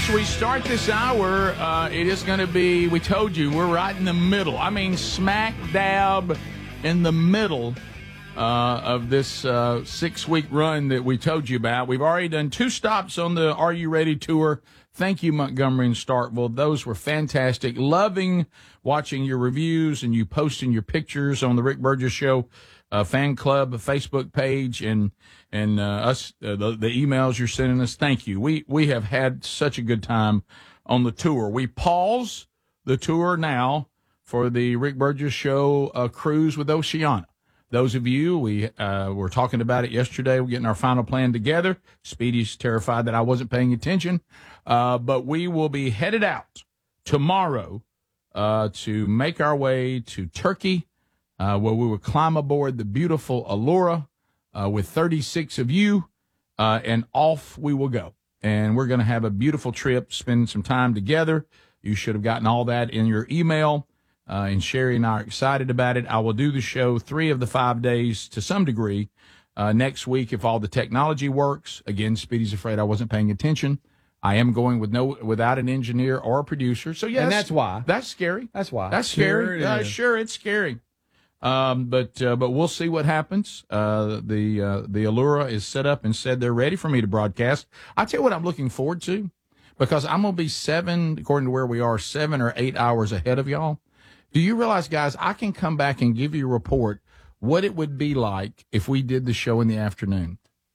as we start this hour, it is going to be, we told you, we're right in the middle. I mean, smack dab in the middle of this 6-week run that we told you about. We've already done 2 stops on the Are You Ready tour. Thank you, Montgomery and Starkville. Those were fantastic. Loving watching your reviews and you posting your pictures on the Rick Burgess Show fan club Facebook page and us the emails you're sending us. Thank you. We have had such a good time on the tour. We pause the tour now for the Rick Burgess Show cruise with Oceana. Those of you, we were talking about it yesterday. We're getting our final plan together. Speedy's terrified that I wasn't paying attention. But we will be headed out tomorrow to make our way to Turkey, where we will climb aboard the beautiful Allura with 36 of you, and off we will go. And we're going to have a beautiful trip, spend some time together. You should have gotten all that in your email. And Sherry and I are excited about it. I will do the show 3 of the 5 days to some degree next week if all the technology works. Again, Speedy's afraid I wasn't paying attention. I am going without an engineer or a producer. So yes, and that's why. That's scary. That's why. That's scary. Sure, it's scary. But we'll see what happens. The Allura is set up and said they're ready for me to broadcast. I tell you what I'm looking forward to, because I'm going to be 7, according to where we are, 7 or 8 hours ahead of y'all. Do you realize, guys, I can come back and give you a report what it would be like if we did the show in the afternoon.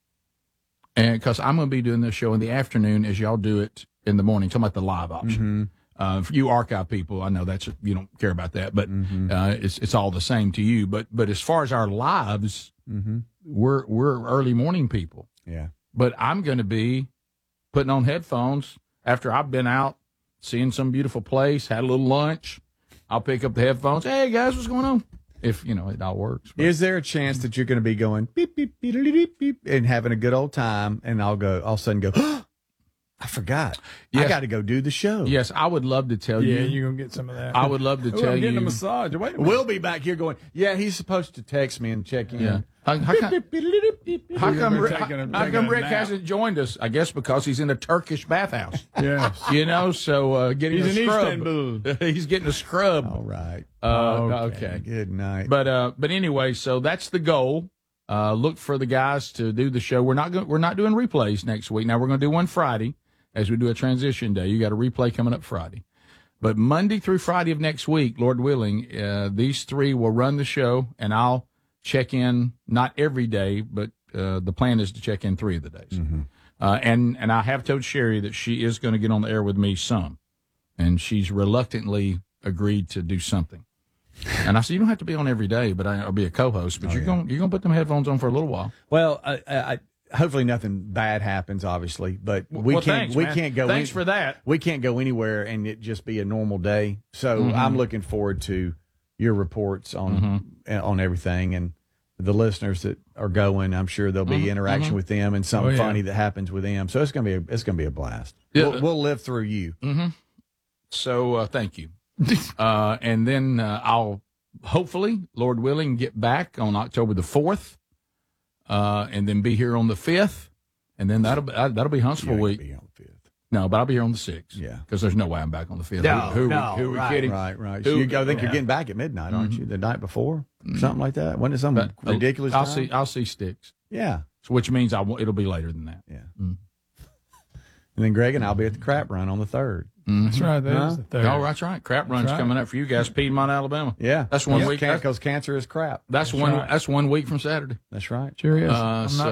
And because I'm going to be doing the show in the afternoon as y'all do it in the morning, talking about the live option. Mm-hmm. For you archive people, I know you don't care about that, but it's all the same to you. But as far as our lives, we're early morning people. Yeah. But I'm going to be putting on headphones after I've been out seeing some beautiful place, had a little lunch. I'll pick up the headphones. Hey, guys, what's going on? If, it all works. But. Is there a chance that you're going to be going beep, beep, beep, beep, beep, and having a good old time, and I'll of a sudden go, oh, I forgot. Yes. I got to go do the show. Yes, I would love to tell you. Yeah, you're going to get some of that. I would love to tell I'm you. getting a massage. Wait a minute. We'll be back here going, yeah, he's supposed to text me and check in. Yeah. How come Rick hasn't joined us? I guess because he's in a Turkish bathhouse. Yes. So getting he's a in scrub. Istanbul. He's getting a scrub. All right. Okay. Good night. But anyway, so that's the goal. Look for the guys to do the show. We're not doing replays next week. Now we're going to do one Friday as we do a transition day. You got a replay coming up Friday. But Monday through Friday of next week, Lord willing, these 3 will run the show, and I'll check in, not every day, but the plan is to check in 3 of the days. Mm-hmm. And I have told Sherry that she is going to get on the air with me some, and she's reluctantly agreed to do something. And I said, you don't have to be on every day, but I'll be a co-host. But you're going to put them headphones on for a little while. Well, hopefully nothing bad happens, obviously, but we can't go. Thanks for that. We can't go anywhere and it just be a normal day. So I'm looking forward to your reports on everything, and the listeners that are going. I'm sure there'll be interaction with them and something funny that happens with them. So it's gonna be a blast. Yeah. We'll live through you. Mm-hmm. So thank you. And then I'll hopefully, Lord willing, get back on October the 4th. And then be here on the 5th, and then that'll be Huntsville week. Be on the 5th. No, but I'll be here on the 6th. Yeah, because there's no way I'm back on the 5th. Who are we kidding? Right. So I think you're getting back at midnight, aren't you? The night before, something like that. Wasn't it some ridiculous time? I'll see Sticks. Yeah, so which means it'll be later than that. Yeah. And then Greg and I'll be at the crap run on the 3rd. Mm-hmm. That's right. That's the 3rd. Oh, that's right. Crap run's coming up for you guys, Piedmont, Alabama. Yeah, that's 1 week because cancer is crap. That's 1 week from Saturday. That's right. Sure is. I'm